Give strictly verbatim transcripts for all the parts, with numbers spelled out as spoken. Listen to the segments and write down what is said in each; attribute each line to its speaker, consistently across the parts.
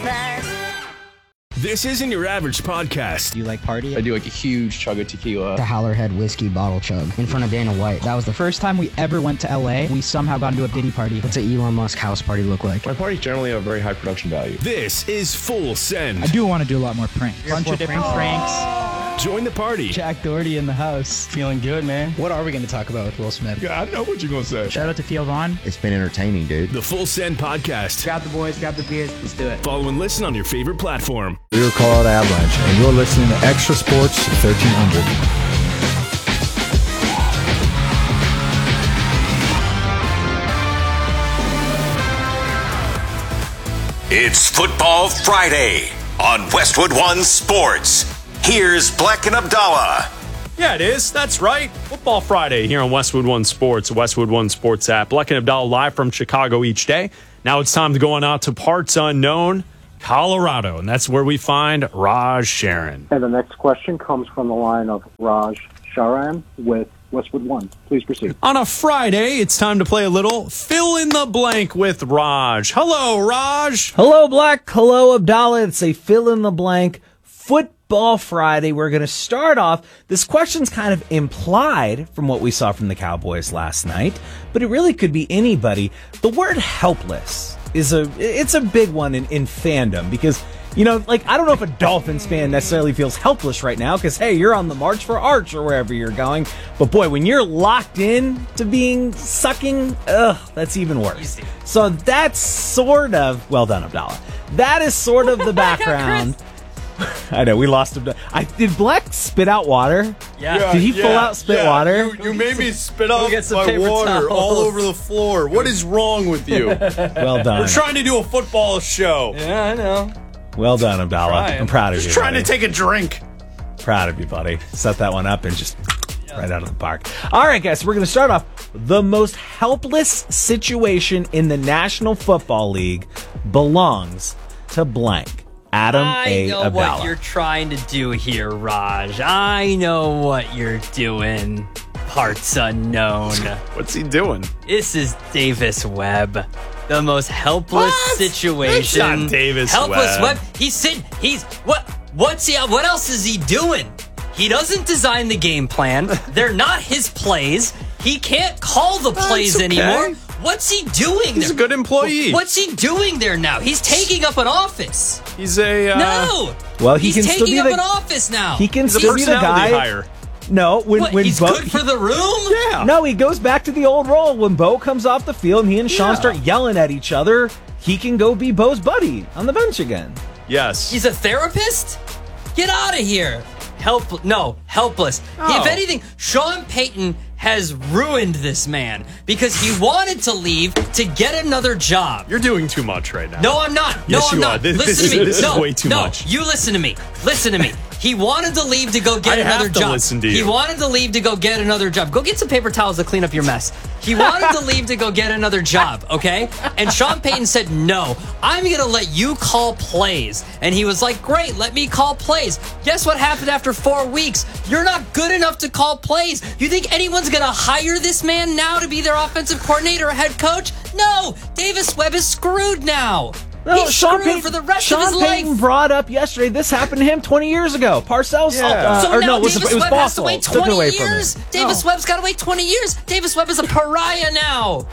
Speaker 1: breakfast.
Speaker 2: This isn't your average podcast.
Speaker 3: Do you like party?
Speaker 4: I do like a huge chug of tequila.
Speaker 5: The Howlerhead whiskey bottle chug in front of Dana White. That was the
Speaker 3: First time we ever went to L A, we somehow got into a Diddy party.
Speaker 5: What's an Elon Musk house party look like?
Speaker 4: My parties generally have a very high production value.
Speaker 2: This is Full Send.
Speaker 3: I do want to do a lot more pranks. Bunch of different pranks.
Speaker 2: Join the party.
Speaker 3: Jack Doherty in the house.
Speaker 6: Feeling good, man.
Speaker 3: What are we going to talk about with Will Smith?
Speaker 4: Yeah, I know what you're going to say.
Speaker 3: Shout out to Theo Vaughn.
Speaker 5: It's been entertaining, dude.
Speaker 2: The Full Send podcast.
Speaker 6: Grab the boys, grab the beers, let's do it.
Speaker 2: Follow and listen on your favorite platform.
Speaker 7: We are Colorado Avalanche, and you're listening to Extra Sports thirteen hundred.
Speaker 8: It's Football Friday on Westwood One Sports. Here's Black and Abdallah.
Speaker 9: Yeah, it is. That's right. Football Friday here on Westwood One Sports, Westwood One Sports app. Black and Abdallah live from Chicago each day. Now it's time to go on out to parts unknown, Colorado, and that's where we find Raj Sharon.
Speaker 10: And the next question comes from the line of Raj Sharan with Westwood One. Please proceed.
Speaker 9: On a Friday, it's time to play a little fill in the blank with Raj. Hello, Raj.
Speaker 11: Hello, Black. Hello, Abdallah. It's a fill in the blank Football Friday. We're going to start off. This question's kind of implied from what we saw from the Cowboys last night, but it really could be anybody. The word helpless is a it's a big one in, in fandom because, you know, like, I don't know if a Dolphins fan necessarily feels helpless right now because, hey, you're on the march for Arch or wherever you're going. But, boy, when you're locked in to being sucking, ugh, that's even worse. So that's sort of, well done, Abdallah. That is sort of the background. I know, we lost him. I, did Black spit out water?
Speaker 6: Yeah.
Speaker 11: Did he
Speaker 6: yeah,
Speaker 11: full out spit
Speaker 6: yeah.
Speaker 11: water?
Speaker 6: You, you made me spit out
Speaker 11: get some
Speaker 6: my
Speaker 11: paper
Speaker 6: water
Speaker 11: towels.
Speaker 6: all over the floor. What is wrong with you?
Speaker 11: Well done.
Speaker 9: We're trying to do a football show.
Speaker 6: Yeah, I know.
Speaker 11: Well done, Abdallah.
Speaker 6: Trying.
Speaker 11: I'm proud of
Speaker 9: Just
Speaker 11: you.
Speaker 9: trying
Speaker 11: buddy.
Speaker 9: to take a drink.
Speaker 11: Proud of you, buddy. Set that one up and just right out of the park. All right, guys, we're going to start off. The most helpless situation in the National Football League belongs to blank. Adam
Speaker 12: I
Speaker 11: A.
Speaker 12: know
Speaker 11: Abdallah.
Speaker 12: what you're trying to do here, Raj. I know what you're doing. Parts unknown.
Speaker 9: What's he doing?
Speaker 12: This is Davis Webb. The most helpless
Speaker 9: What?
Speaker 12: situation.
Speaker 9: That's not Davis
Speaker 12: helpless
Speaker 9: Webb.
Speaker 12: Webb. He's sitting. He's what? What's he? What else is he doing? He doesn't design the game plan. They're not his plays. He can't call the plays
Speaker 9: okay.
Speaker 12: anymore. What's he doing
Speaker 9: He's
Speaker 12: there?
Speaker 9: a good employee.
Speaker 12: What's he doing there now? He's taking up an office.
Speaker 9: He's a... Uh,
Speaker 12: No.
Speaker 11: Well, he
Speaker 12: He's
Speaker 11: can still
Speaker 12: taking
Speaker 11: be
Speaker 12: up
Speaker 11: the-
Speaker 12: an office now.
Speaker 11: He can
Speaker 9: He's a
Speaker 11: still be the
Speaker 9: personality
Speaker 11: guy.
Speaker 9: hire.
Speaker 11: No, when
Speaker 12: What,
Speaker 11: when
Speaker 12: he's
Speaker 11: Bo,
Speaker 12: good for the room?
Speaker 9: Yeah.
Speaker 11: No, he goes back to the old role. When Bo comes off the field and he and Sean
Speaker 9: Yeah.
Speaker 11: start yelling at each other, he can go be Bo's buddy on the bench again.
Speaker 9: Yes.
Speaker 12: He's a therapist? Get out of here. Help no, helpless.
Speaker 9: Oh.
Speaker 12: If anything, Sean Payton has ruined this man because he wanted to leave to get another job.
Speaker 9: You're doing too much right now.
Speaker 12: No, I'm not. No,
Speaker 9: Yes,
Speaker 12: I'm
Speaker 9: you
Speaker 12: not.
Speaker 9: are. This-
Speaker 12: listen
Speaker 9: this
Speaker 12: to me.
Speaker 9: is- this
Speaker 12: no,
Speaker 9: is way too
Speaker 12: no,
Speaker 9: much.
Speaker 12: You listen to me. Listen to me. He wanted to leave to go get
Speaker 9: I
Speaker 12: another
Speaker 9: have to
Speaker 12: job.
Speaker 9: listen to
Speaker 12: He
Speaker 9: you.
Speaker 12: wanted to leave to go get another job. Go get some paper towels to clean up your mess. He wanted to leave to go get another job, okay? And Sean Payton said, no, I'm going to let you call plays. And he was like, great, let me call plays. Guess what happened after four weeks? You're not good enough to call plays. You think anyone's going to hire this man now to be their offensive coordinator or head coach? No, Davis Webb is screwed now.
Speaker 11: No,
Speaker 12: He's
Speaker 11: Sean
Speaker 12: screwed
Speaker 11: Payton,
Speaker 12: for the rest
Speaker 11: Sean
Speaker 12: of his
Speaker 11: Payton
Speaker 12: life.
Speaker 11: brought up yesterday. This happened to him twenty years ago. Parcells,
Speaker 9: Yeah.
Speaker 11: uh,
Speaker 12: So
Speaker 11: or
Speaker 12: now
Speaker 11: no, it was,
Speaker 12: Davis
Speaker 11: it was
Speaker 12: Webb has to
Speaker 11: Bossel.
Speaker 12: wait
Speaker 11: Took it
Speaker 12: twenty
Speaker 11: away from
Speaker 12: years.
Speaker 11: him.
Speaker 12: Davis Webb's got to wait twenty years. Davis Webb is a pariah now.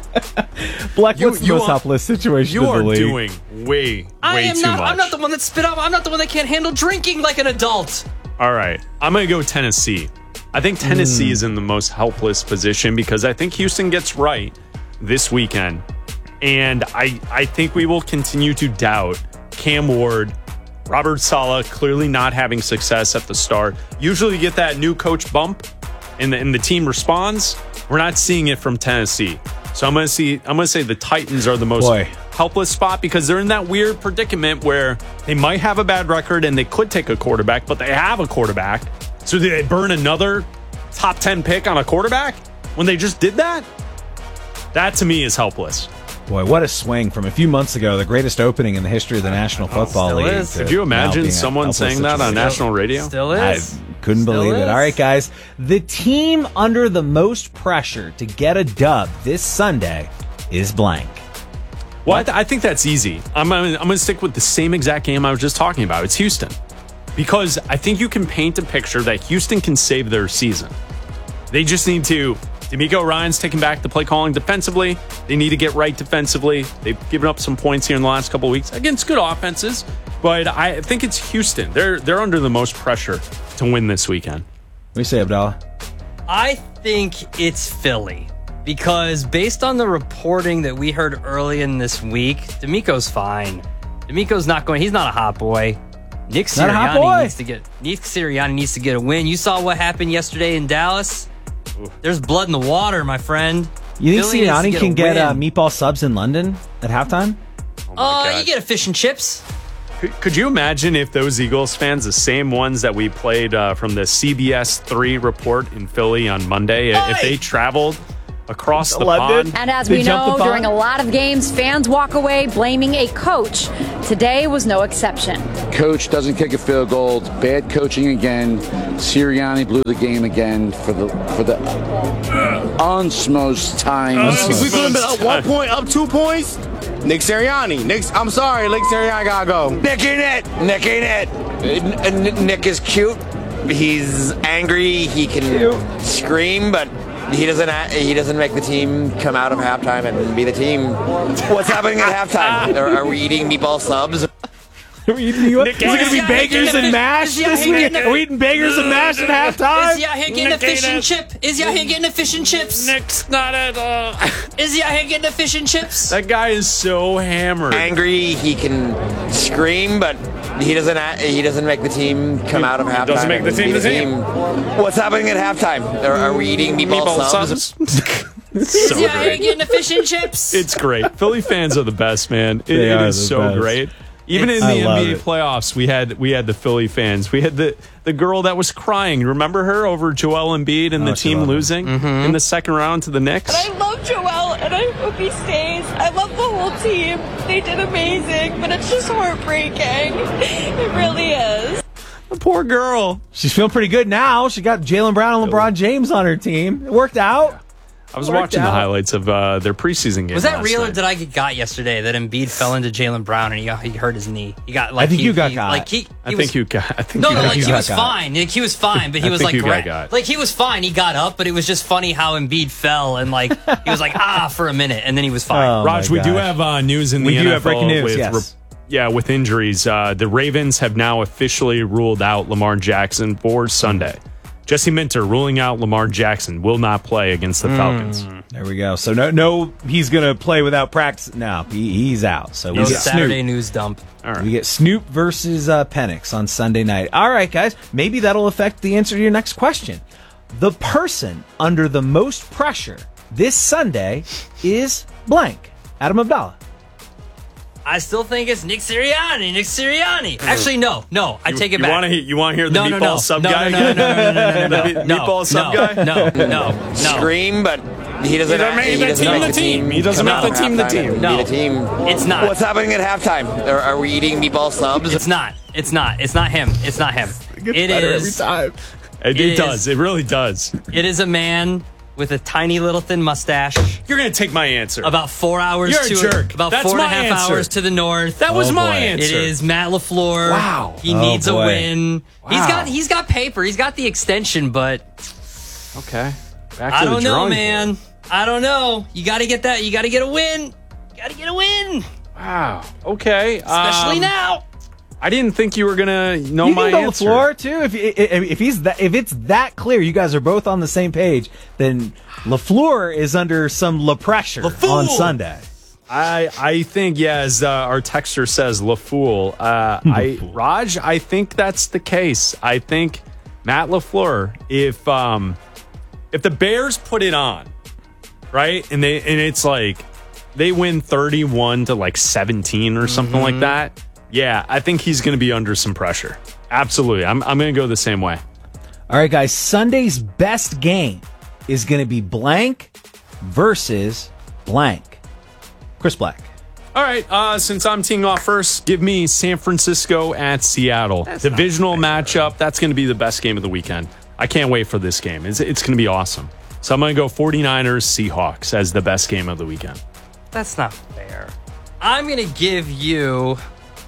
Speaker 11: Black,
Speaker 9: You-
Speaker 11: what's the
Speaker 9: you
Speaker 11: most
Speaker 9: are-
Speaker 11: helpless situation
Speaker 9: You
Speaker 11: in the
Speaker 9: are
Speaker 11: league?
Speaker 9: doing way,
Speaker 12: I
Speaker 9: way
Speaker 12: am
Speaker 9: too
Speaker 12: not.
Speaker 9: much.
Speaker 12: I'm not the one that spit out. I'm not the one that can't handle drinking like an adult.
Speaker 9: All right. I'm going to go Tennessee. I think Tennessee is in the most helpless position because I think Houston gets right this weekend. And I, I think we will continue to doubt Cam Ward, Robert Saleh clearly not having success at the start. Usually you get that new coach bump and the, and the team responds. We're not seeing it from Tennessee. So I'm going to see I'm going to say the Titans are the most
Speaker 11: Boy.
Speaker 9: helpless spot because they're in that weird predicament where they might have a bad record and they could take a quarterback, but they have a quarterback. So did they burn another top ten pick on a quarterback when they just did that? That to me is helpless.
Speaker 11: Boy, what a swing from a few months ago, the greatest opening in the history of the National Football
Speaker 12: Still
Speaker 11: League.
Speaker 12: is.
Speaker 11: to
Speaker 9: Could you
Speaker 11: now
Speaker 9: imagine
Speaker 11: being a
Speaker 9: someone
Speaker 11: helpless
Speaker 9: saying that on
Speaker 11: situation.
Speaker 9: national radio?
Speaker 12: Still
Speaker 11: I
Speaker 12: is.
Speaker 11: couldn't
Speaker 12: Still
Speaker 11: believe it.
Speaker 12: is.
Speaker 11: All right, guys. The team under the most pressure to get a dub this Sunday is blank.
Speaker 9: Well, I, th- I think that's easy. I'm, I'm, I'm going to stick with the same exact game I was just talking about. It's Houston. Because I think you can paint a picture that Houston can save their season. They just need to... D'Amico Ryan's taking back the play calling defensively. They need to get right defensively. They've given up some points here in the last couple of weeks against good offenses. But I think it's Houston. They're, they're under the most pressure to win this weekend.
Speaker 11: What do you say, Abdallah?
Speaker 12: I think it's Philly. Because based on the reporting that we heard early in this week, D'Amico's fine. D'Amico's not going. He's not a hot boy. Nick
Speaker 11: Not a hot boy.
Speaker 12: Sirianni needs to get. Nick Sirianni needs to get a win. You saw what happened yesterday in Dallas. There's blood in the water, my friend.
Speaker 11: You think
Speaker 12: Philly needs to
Speaker 11: Sirianni
Speaker 12: get
Speaker 11: can
Speaker 12: a
Speaker 11: get
Speaker 12: win.
Speaker 11: uh, meatball subs in London at halftime?
Speaker 12: Oh, uh, you get a fish and chips.
Speaker 9: Could, could you imagine if those Eagles fans, the same ones that we played uh, from the C B S three report in Philly on Monday,
Speaker 12: Hey!
Speaker 9: if they traveled across the
Speaker 11: London.
Speaker 9: pond?
Speaker 1: And as
Speaker 11: They
Speaker 1: we
Speaker 11: jumped
Speaker 1: know,
Speaker 11: the
Speaker 1: during
Speaker 11: pond?
Speaker 1: a lot of games, fans walk away blaming a coach. Today was no exception.
Speaker 13: Coach doesn't kick a field goal. It's bad coaching again. Sirianni blew the game again for the for the unsmosed time.
Speaker 6: If we could have been up one point, up two points, Nick Sirianni. Nick, I'm sorry, Nick Sirianni gotta go.
Speaker 14: Nick ain't it. Nick ain't it. N- N- Nick is cute. He's angry. He can scream, but he doesn't. a- He doesn't make the team come out of halftime and be the team. What's happening at halftime? Are, are we eating meatball subs?
Speaker 11: Are we eating, you, is it going to be
Speaker 12: Is
Speaker 11: bagels
Speaker 12: Yahya
Speaker 11: and mash
Speaker 12: getting a-
Speaker 11: this
Speaker 12: is Yahya
Speaker 11: week?
Speaker 12: getting a-
Speaker 11: Are we eating bagels and mash at halftime?
Speaker 12: Is Yahya getting a fish and chip? Is Yahya getting a fish and chips?
Speaker 9: Nick's not at all.
Speaker 12: Is Yahya getting a fish and chips?
Speaker 9: That guy is so hammered.
Speaker 14: Angry. He can scream, but he doesn't. a- He doesn't make the team come out of halftime.
Speaker 9: doesn't make the
Speaker 14: and
Speaker 9: team
Speaker 14: be
Speaker 9: the team.
Speaker 14: What's happening at halftime? Are, are we eating meatball,
Speaker 9: Meatball
Speaker 14: subs?
Speaker 9: subs.
Speaker 12: Is
Speaker 9: so
Speaker 12: Yahya
Speaker 9: great.
Speaker 12: getting a fish and chips?
Speaker 9: It's great. Philly fans are the best, man. It,
Speaker 11: They
Speaker 9: it
Speaker 11: are
Speaker 9: is
Speaker 11: the
Speaker 9: so
Speaker 11: best.
Speaker 9: great. Even
Speaker 12: It's-
Speaker 9: in
Speaker 11: I
Speaker 9: the
Speaker 11: love
Speaker 9: N B A
Speaker 11: it.
Speaker 9: playoffs, we had we had the Philly fans. We had the the girl that was crying. Remember her over Joel Embiid and
Speaker 11: Oh,
Speaker 9: the
Speaker 11: she
Speaker 9: team
Speaker 11: loved him.
Speaker 9: losing in the second round to the Knicks?
Speaker 15: I love Joel, and I hope he stays. I love the whole team. They did amazing, but it's just heartbreaking. It really is.
Speaker 9: The poor girl.
Speaker 11: She's feeling pretty good now. She got Jaylen Brown and LeBron James on her team. It worked out.
Speaker 9: I was
Speaker 11: Worked
Speaker 9: watching the
Speaker 11: out.
Speaker 9: highlights of uh, their preseason game.
Speaker 12: Was that
Speaker 9: last
Speaker 12: real, or
Speaker 9: night.
Speaker 12: did I get got yesterday that Embiid fell into Jalen Brown and he, he hurt his knee? He got like
Speaker 11: I think
Speaker 12: he,
Speaker 11: you got
Speaker 12: he,
Speaker 11: got.
Speaker 12: Like he, he
Speaker 9: I
Speaker 12: was,
Speaker 9: think you got. I think
Speaker 12: No,
Speaker 9: you
Speaker 12: no,
Speaker 9: got.
Speaker 12: like
Speaker 11: you
Speaker 12: he
Speaker 11: got
Speaker 12: was
Speaker 11: got.
Speaker 12: fine. Like he was fine, but he
Speaker 9: I
Speaker 12: was
Speaker 9: think
Speaker 12: like,
Speaker 9: you got
Speaker 12: gra-
Speaker 9: got.
Speaker 12: like he was fine. He got up, but it was just funny how Embiid fell and like he was like ah for a minute, and then he was fine.
Speaker 11: Oh,
Speaker 9: Raj,
Speaker 11: my
Speaker 9: we do
Speaker 11: gosh.
Speaker 9: have uh, news in the
Speaker 11: We
Speaker 9: N
Speaker 11: do
Speaker 9: F L
Speaker 11: have breaking news,
Speaker 9: with
Speaker 11: yes.
Speaker 9: yeah, with injuries. Uh, the Ravens have now officially ruled out Lamar Jackson for Sunday. Jesse Minter ruling out Lamar Jackson will not play against the Falcons.
Speaker 11: There we go. So no, no, he's gonna play without practice. No, he, he's out. So we
Speaker 12: No
Speaker 11: get
Speaker 12: Saturday
Speaker 11: Snoop.
Speaker 12: news dump.
Speaker 9: All right.
Speaker 11: We get Snoop versus uh, Penix on Sunday night. All right, guys. Maybe that'll affect the answer to your next question. The person under the most pressure this Sunday is blank. Adam Abdallah.
Speaker 12: I still think it's Nick Sirianni. Nick Sirianni. Actually, no, no. I take it
Speaker 9: you
Speaker 12: back.
Speaker 9: Wanna, he- you want to hear the
Speaker 12: no,
Speaker 9: meatball
Speaker 12: no, no.
Speaker 9: sub
Speaker 12: no,
Speaker 9: guy?
Speaker 12: No, no, no, no, no, no, no,
Speaker 9: The
Speaker 12: no,
Speaker 9: meat-
Speaker 12: no,
Speaker 9: meatball sub
Speaker 12: no,
Speaker 9: guy?
Speaker 12: No, no, no.
Speaker 14: Scream, but he doesn't.
Speaker 9: He doesn't make
Speaker 14: he
Speaker 9: the
Speaker 14: doesn't
Speaker 9: team
Speaker 14: make
Speaker 9: the
Speaker 14: the
Speaker 9: team.
Speaker 14: team.
Speaker 9: He doesn't
Speaker 14: come
Speaker 9: make
Speaker 14: out
Speaker 9: the
Speaker 14: of
Speaker 9: team the
Speaker 14: halftime
Speaker 9: team.
Speaker 14: and
Speaker 12: No.
Speaker 14: be the team.
Speaker 12: It's not.
Speaker 14: What's happening at halftime? Are, are we eating meatball subs?
Speaker 12: It's not. It's not. It's not him. It's not him. It
Speaker 11: Better
Speaker 12: is.
Speaker 11: every time.
Speaker 9: It,
Speaker 12: It
Speaker 9: it
Speaker 12: is-
Speaker 9: does. It really does.
Speaker 12: It is a man with a tiny little thin mustache.
Speaker 9: You're going to take my answer.
Speaker 12: About four hours
Speaker 9: You're a
Speaker 12: to
Speaker 9: jerk.
Speaker 12: about
Speaker 9: That's
Speaker 12: four and a
Speaker 9: my
Speaker 12: half
Speaker 9: answer.
Speaker 12: hours to the north.
Speaker 9: That was
Speaker 11: Oh,
Speaker 9: my
Speaker 11: boy.
Speaker 9: answer.
Speaker 12: It is Matt LaFleur.
Speaker 9: Wow.
Speaker 12: He
Speaker 11: Oh,
Speaker 12: needs a
Speaker 11: boy.
Speaker 12: win. He's
Speaker 9: Wow.
Speaker 12: got he's got paper. He's got the extension, but
Speaker 9: Okay. Back to
Speaker 12: I
Speaker 9: the
Speaker 12: don't know,
Speaker 9: drawing
Speaker 12: man.
Speaker 9: board.
Speaker 12: I don't know. You got to get that. You got to get a win. You got to get a win,
Speaker 9: Wow. Okay.
Speaker 12: especially
Speaker 9: um,
Speaker 12: now.
Speaker 9: I didn't think you were gonna know
Speaker 11: You
Speaker 9: my
Speaker 11: can go
Speaker 9: answer.
Speaker 11: LaFleur too. If if if he's that, if it's that clear, you guys are both on the same page. Then LaFleur is under some La pressure on Sunday.
Speaker 9: I I think yeah, as uh, our texter says, LaFool. Uh, I Raj, I think that's the case. I think Matt LaFleur. If um if the Bears put it on, right, and they and it's like they win thirty-one to like seventeen or something like that. Yeah, I think he's going to be under some pressure. Absolutely, I'm I'm going to go the same way.
Speaker 11: All right, guys. Sunday's best game is going to be blank versus blank. Chris Black.
Speaker 9: All right, uh, since I'm teeing off first, give me San Francisco at Seattle. Divisional matchup. That's going to be the best game of the weekend. I can't wait for this game. It's, it's going to be awesome. So I'm going to go 49ers Seahawks as the best game of the weekend.
Speaker 12: That's not fair. I'm going to give you...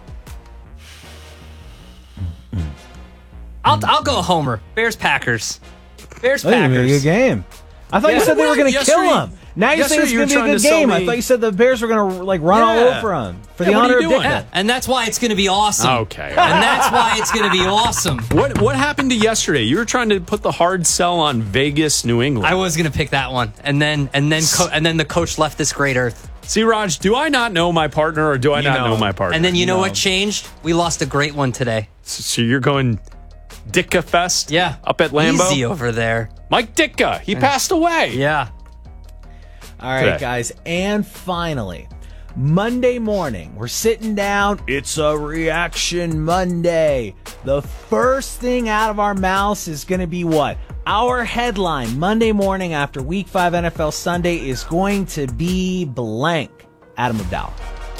Speaker 12: I'll, I'll go Homer. Bears-Packers. Bears-Packers.
Speaker 11: Oh, a good game. I thought
Speaker 12: Yeah.
Speaker 11: you said they were going to
Speaker 9: Yesterday-
Speaker 11: kill him. Now you're saying it's
Speaker 9: yesterday you
Speaker 11: going to be
Speaker 9: were
Speaker 11: a
Speaker 9: trying
Speaker 11: good
Speaker 9: to sell
Speaker 11: game. I
Speaker 9: me-
Speaker 11: thought you said the Bears were going to like run all
Speaker 9: Yeah.
Speaker 11: over him for
Speaker 9: Yeah,
Speaker 11: the
Speaker 9: what are
Speaker 11: honor
Speaker 9: you
Speaker 11: of
Speaker 9: doing?
Speaker 11: Ditka.
Speaker 12: Yeah, and that's why it's going to be awesome.
Speaker 9: Okay.
Speaker 12: And that's why it's going to be awesome.
Speaker 9: What what happened to yesterday? You were trying to put the hard sell on Vegas, New England.
Speaker 12: I was going to pick that one, and then and then co- and then the coach left this great earth.
Speaker 9: See, Raj, do I not know my partner or do I
Speaker 12: You
Speaker 9: not
Speaker 12: know.
Speaker 9: know my partner?
Speaker 12: And then you know what changed? We lost a great one today.
Speaker 9: So you're going Ditka Fest?
Speaker 12: Yeah.
Speaker 9: Up at Lambeau?
Speaker 12: Easy over there.
Speaker 9: Mike Ditka. He passed away.
Speaker 12: Yeah.
Speaker 11: All right,
Speaker 9: Today.
Speaker 11: guys. And finally, Monday morning, we're sitting down. It's a reaction Monday. The first thing out of our mouths is going to be what? Our headline Monday morning after Week five N F L Sunday is going to be blank. Adam Abdallah.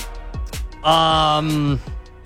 Speaker 12: Um,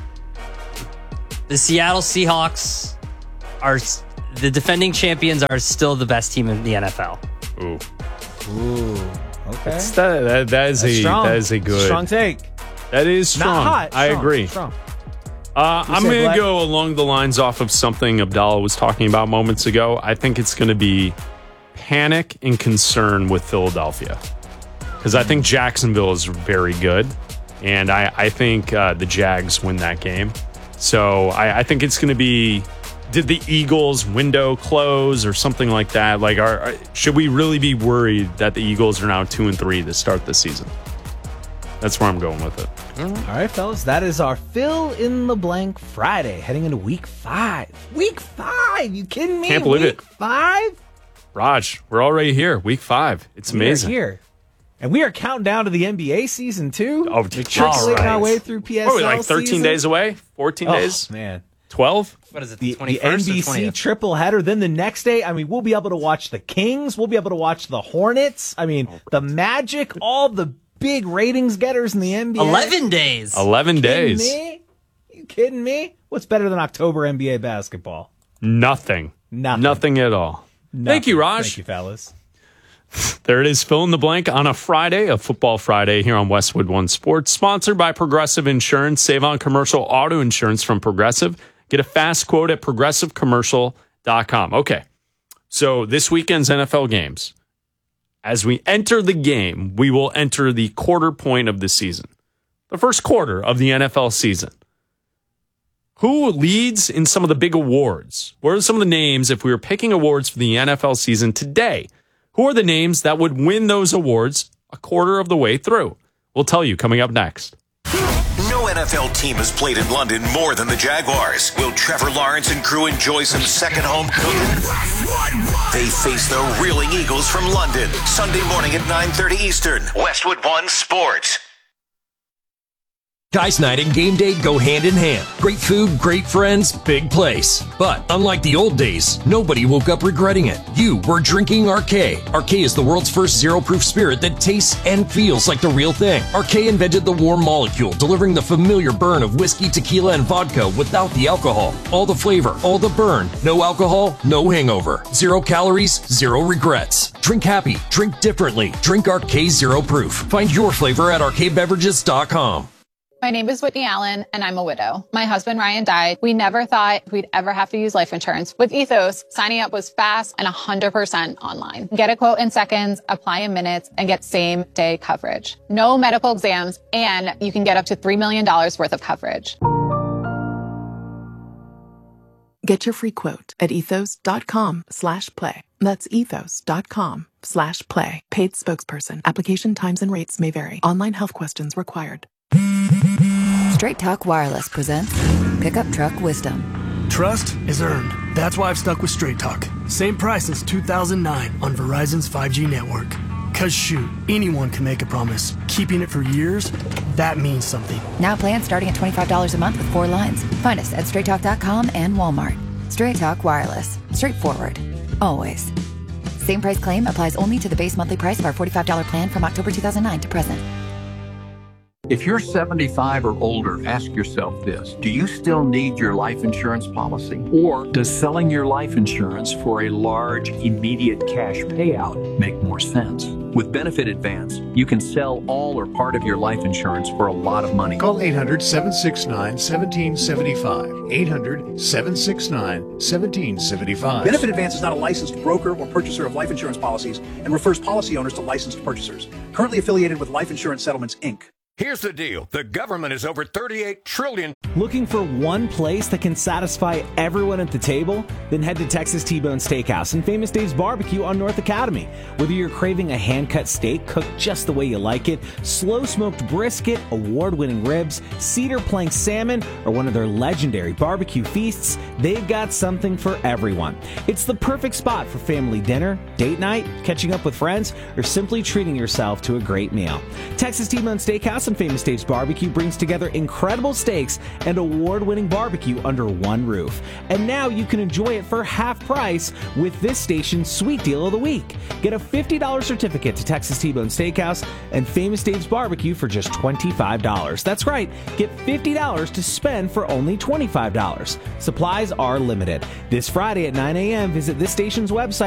Speaker 12: the Seattle Seahawks are the defending champions. Are still the best team in the N F L.
Speaker 9: Ooh.
Speaker 11: Ooh. Okay.
Speaker 9: That's- That, that, that is
Speaker 11: That's
Speaker 9: a
Speaker 11: strong.
Speaker 9: that is a good
Speaker 11: Strong take.
Speaker 9: That is strong.
Speaker 11: Not hot.
Speaker 9: I
Speaker 11: strong,
Speaker 9: agree.
Speaker 11: Strong.
Speaker 9: Uh,
Speaker 11: You
Speaker 9: I'm
Speaker 11: say
Speaker 9: going to
Speaker 11: black?
Speaker 9: go along the lines off of something Abdallah was talking about moments ago. I think it's going to be panic and concern with Philadelphia because I think Jacksonville is very good, and I, I think uh, the Jags win that game. So I, I think it's going to be, did the Eagles window close or something like that? Like, are, are should we really be worried that the Eagles are now two and three to start the season? That's where I'm going with it.
Speaker 11: All right, fellas, that is our fill in the blank Friday, heading into week five. Week five? You kidding me?
Speaker 9: Can't believe
Speaker 11: week
Speaker 9: it.
Speaker 11: Five?
Speaker 9: Raj, we're already here, week five. It's amazing.
Speaker 11: We are here. And we are counting down to the N B A season, too.
Speaker 9: Oh,
Speaker 11: We're
Speaker 9: just
Speaker 11: trickling our
Speaker 9: right.
Speaker 11: way through P S L
Speaker 9: What are we, like thirteen
Speaker 11: season.
Speaker 9: days away? fourteen
Speaker 11: Oh,
Speaker 9: days?
Speaker 11: man.
Speaker 9: twelve?
Speaker 12: What is it?
Speaker 11: The,
Speaker 12: The,
Speaker 11: the
Speaker 12: 21st
Speaker 11: N
Speaker 12: or
Speaker 11: B C
Speaker 12: twentieth?
Speaker 11: triple header. Then the next day, I mean, we'll be able to watch the Kings. We'll be able to watch the Hornets. I mean, the Magic, all the big ratings getters in the N B A.
Speaker 12: Eleven days.
Speaker 9: eleven
Speaker 11: You kidding
Speaker 9: days.
Speaker 11: me? You kidding me? What's better than October N B A basketball?
Speaker 9: Nothing.
Speaker 11: Nothing.
Speaker 9: Nothing at all. Thank you, Raj.
Speaker 11: Thank you, fellas.
Speaker 9: There it is, fill in the blank on a Friday, a football Friday here on Westwood One Sports, sponsored by Progressive Insurance. Save on commercial auto insurance from Progressive. Get a fast quote at progressive commercial dot com. Okay, so this weekend's N F L games. As we enter the game, we will enter the quarter point of the season, the first quarter of the N F L season. Who leads in some of the big awards? What are some of the names if we were picking awards for the N F L season today? Who are the names that would win those awards a quarter of the way through? We'll tell you coming up next.
Speaker 8: No N F L team has played in London more than the Jaguars. Will Trevor Lawrence and crew enjoy some second home cooking? They face the Reeling Eagles from London, Sunday morning at nine thirty Eastern. Westwood One Sports.
Speaker 16: Guys night and game day go hand in hand. Great food, great friends, big place. But unlike the old days, nobody woke up regretting it. You were drinking R K. R K is the world's first zero-proof spirit that tastes and feels like the real thing. R K invented the warm molecule, delivering the familiar burn of whiskey, tequila, and vodka without the alcohol. All the flavor, all the burn. No alcohol, no hangover. Zero calories, zero regrets. Drink happy, drink differently. Drink R K Zero Proof. Find your flavor at R K beverages dot com.
Speaker 17: My name is Whitney Allen, and I'm a widow. My husband, Ryan, died. We never thought we'd ever have to use life insurance. With Ethos, signing up was fast and one hundred percent online. Get a quote in seconds, apply in minutes, and get same-day coverage. No medical exams, and you can get up to three million dollars worth of coverage.
Speaker 18: Get your free quote at ethos.com slash play. That's ethos.com slash play. Paid spokesperson. Application times and rates may vary. Online health questions required.
Speaker 19: Straight Talk Wireless presents Pickup Truck Wisdom.
Speaker 20: Trust is earned. That's why I've stuck with Straight Talk. Same price since two thousand nine on Verizon's five G network. Cause shoot, anyone can make a promise. Keeping it for years, that means something.
Speaker 19: Now plans starting at twenty-five dollars a month with four lines. Find us at straight talk dot com and Walmart. Straight Talk Wireless. Straightforward. Always. Same price claim applies only to the base monthly price of our forty-five dollars plan from October two thousand nine to present.
Speaker 21: If you're seventy-five or older, ask yourself this. Do you still need your life insurance policy? Or does selling your life insurance for a large, immediate cash payout make more sense? With Benefit Advance, you can sell all or part of your life insurance for a lot of money.
Speaker 4: Call eight hundred, seven six nine, one seven seven five. eight hundred, seven six nine, one seven seven five.
Speaker 22: Benefit Advance is not a licensed broker or purchaser of life insurance policies and refers policy owners to licensed purchasers. Currently affiliated with Life Insurance Settlements, Incorporated.
Speaker 23: Here's the deal. The government is over thirty-eight trillion dollars.
Speaker 11: Looking for one place that can satisfy everyone at the table? Then head to Texas T-Bone Steakhouse and Famous Dave's Barbecue on North Academy. Whether you're craving a hand-cut steak cooked just the way you like it, slow-smoked brisket, award-winning ribs, cedar plank salmon, or one of their legendary barbecue feasts, they've got something for everyone. It's the perfect spot for family dinner, date night, catching up with friends, or simply treating yourself to a great meal. Texas T-Bone Steakhouse and Famous Dave's Barbecue brings together incredible steaks and award-winning barbecue under one roof. And now you can enjoy it for half price with this station's sweet deal of the week. Get a fifty dollars certificate to Texas T-Bone Steakhouse and Famous Dave's Barbecue for just twenty-five dollars. That's right, get fifty dollars to spend for only twenty-five dollars. Supplies are limited. This Friday at nine a.m., visit this station's website